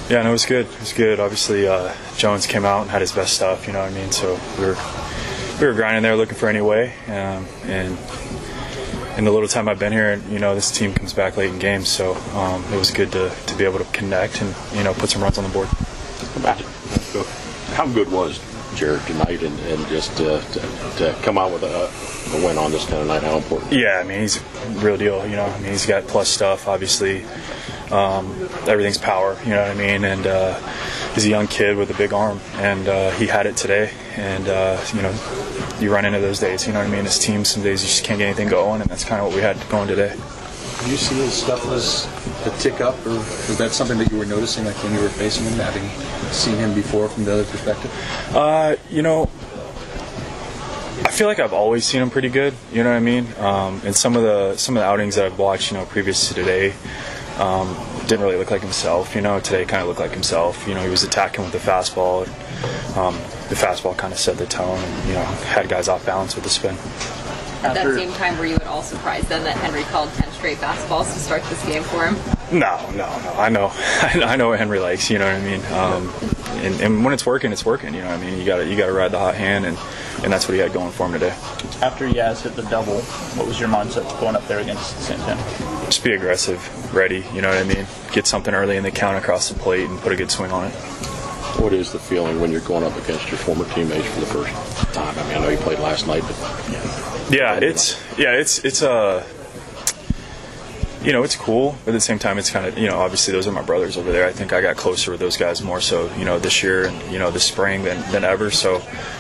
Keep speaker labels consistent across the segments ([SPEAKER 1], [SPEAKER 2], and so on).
[SPEAKER 1] Yeah, no, it was good. It was good. Obviously, Jones came out and had his best stuff. You know what I mean? So we were grinding there, looking for any way. And in the little time I've been here, this team comes back late in games. So it was good to be able to connect and put some runs on the board.
[SPEAKER 2] How good was Jared tonight, and just to come out with a win on this kind of night? How important?
[SPEAKER 1] Yeah, I mean, he's a real deal. He's got plus stuff, obviously. Everything's power, you know what I mean? And he's a young kid with a big arm, and he had it today. And, you run into those days, you know what I mean? As teams, some days you just can't get anything going, and that's kind of what we had going today.
[SPEAKER 3] Did you see his stuff was a tick up, or was that something that you were noticing, like when you were facing him, having seen him before from the other perspective?
[SPEAKER 1] I feel like I've always seen him pretty good, you know what I mean? And some of the outings that I've watched, previous to today, didn't really look like himself. Today kind of looked like himself. He was attacking with the fastball. The fastball kind of set the tone and, had guys off balance with the spin.
[SPEAKER 4] At that same time, were you at all surprised then that Henry called 10 straight fastballs to start this game for him?
[SPEAKER 1] No. I know what Henry likes, you know what I mean? And when it's working, it's working, you know what I mean? You gotta ride the hot hand, and that's what he had going for him today.
[SPEAKER 5] After Yaz hit the double, what was your mindset going up there against Santana?
[SPEAKER 1] Just be aggressive, ready, you know what I mean? Get something early in the count across the plate and put a good swing on it.
[SPEAKER 2] What is the feeling when you're going up against your former teammates for the first time? I mean, I know you played last night, but it's cool. But at the same time, it's kind of, obviously those are my brothers over there. I think I got closer with those guys more so, this year and, this spring than ever. So,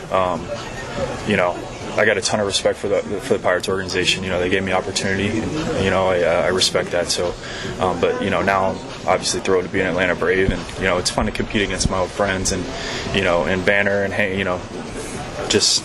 [SPEAKER 2] I got a ton of respect for the Pirates organization. They gave me opportunity, and I respect that. So, but now I'm obviously thrilled to be an Atlanta Brave, and it's fun to compete against my old friends, and and Banner and hey, just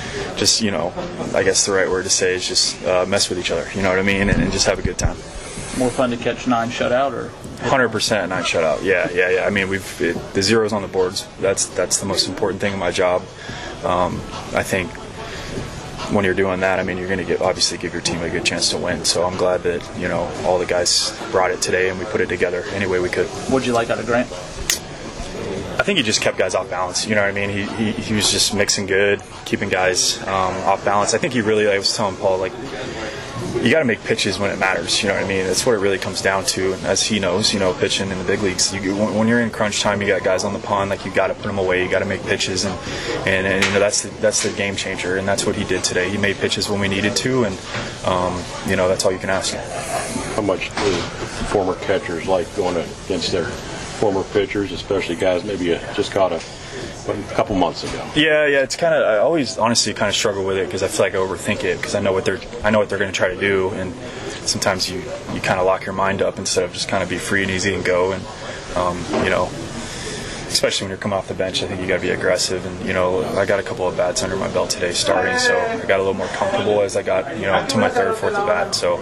[SPEAKER 2] I guess the right word to say is just mess with each other. You know what I mean, and just have a good time.
[SPEAKER 5] More fun to catch 9 shutout or
[SPEAKER 1] 100% 9 shutout. Yeah. I mean, the zeros on the boards. That's the most important thing in my job. I think when you're doing that, I mean, you're going to obviously give your team a good chance to win. So I'm glad that all the guys brought it today and we put it together any way we could.
[SPEAKER 5] What'd you like out of Grant?
[SPEAKER 1] I think he just kept guys off balance. You know what I mean? He was just mixing good, keeping guys off balance. I think he really, I was telling Paul, like, you got to make pitches when it matters. You know what I mean? That's what it really comes down to. And as he knows, pitching in the big leagues, when you're in crunch time, you got guys on the pond. Like, you got to put them away. You got to make pitches, and that's the game changer. And that's what he did today. He made pitches when we needed to, and that's all you can ask.
[SPEAKER 2] How much do former catchers like going against their former pitchers, especially guys maybe just caught a couple months ago?
[SPEAKER 1] Yeah, it's kind of, I always honestly kind of struggle with it because I feel like I overthink it because I know what they're going to try to do, and sometimes you kind of lock your mind up instead of just kind of be free and easy and go, and especially when you're coming off the bench, I think you got to be aggressive. And I got a couple of bats under my belt today starting, so I got a little more comfortable as I got to my third, fourth at bat. So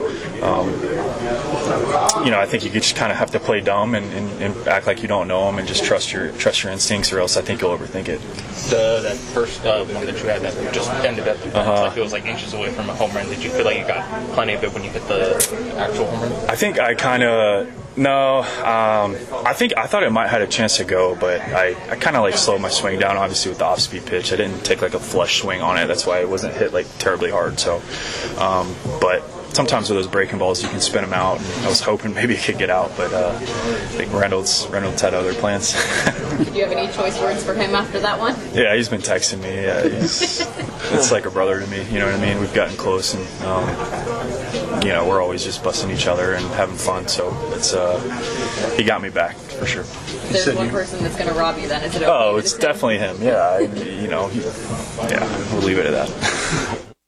[SPEAKER 1] I think you just kind of have to play dumb and act like you don't know them and just trust your instincts, or else I think you'll overthink it.
[SPEAKER 6] That first one that you had that just ended at the bench, like it was like inches away from a home run. Did you feel like you got plenty of it when you hit the actual home run?
[SPEAKER 1] I think I kind of. No, I thought it might have had a chance to go, but I kind of like slowed my swing down, obviously with the off-speed pitch. I didn't take like a flush swing on it. That's why it wasn't hit like terribly hard. So, but sometimes with those breaking balls, you can spin them out. And I was hoping maybe it could get out, but I think Reynolds had other plans.
[SPEAKER 4] Did you have any choice words for him after that one?
[SPEAKER 1] Yeah, he's been texting me. Yeah, it's like a brother to me. You know what I mean? We've gotten close, and we're always just busting each other and having fun. So it's he got me back for sure.
[SPEAKER 4] There's one person that's going to rob you. Then is it? Okay?
[SPEAKER 1] Oh, it's definitely him. Yeah, we'll leave it at that.